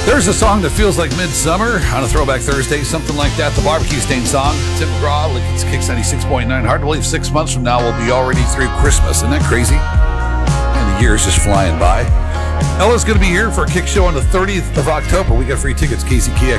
There's a song that feels like midsummer on a Throwback Thursday, something like that. The Barbecue Stain song. Tim McGraw, Lincoln's Kicks 96.9. Hard to believe 6 months from now we'll be already through Christmas. Isn't that crazy? And the year's just flying by. Ella's going to be here for a Kick Show on the 30th of October. We got free tickets, KCKX